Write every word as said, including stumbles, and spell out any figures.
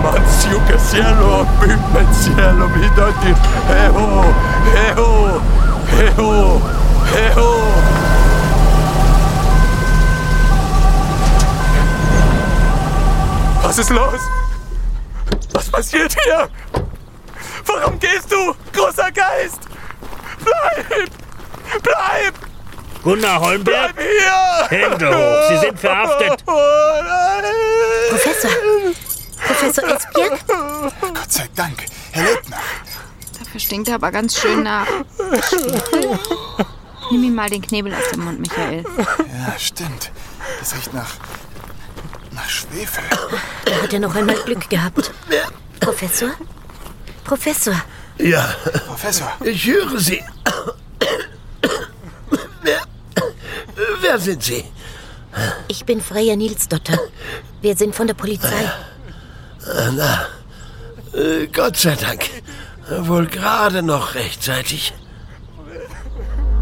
Manzio che cielo, pippe cielo, mi doti. Eho, eho, eho, eho. Was ist los? Was passiert hier? Warum gehst du, großer Geist? Bleib! Bleib! Gunnar Holmberg? Bleib hier! Hände hoch, Sie sind verhaftet! Oh nein! Professor! Professor Esbjerg? Gott sei Dank, Herr Leutner. Dafür stinkt er aber ganz schön nach Schwefel. Nimm ihm mal den Knebel aus dem Mund, Michael. Ja, stimmt. Das riecht nach... nach Schwefel. Da hat er noch einmal Glück gehabt. Professor? Professor? Ja, Professor. ich höre Sie. Wer, wer sind Sie? Ich bin Freya Nilsdotter. Wir sind von der Polizei. Na, äh, Gott sei Dank. Wohl gerade noch rechtzeitig.